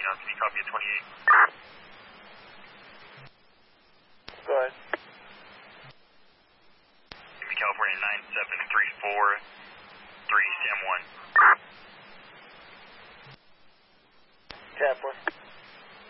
can you copy at 28? Go ahead. Give me California 97343 Sam 1. Cat 4.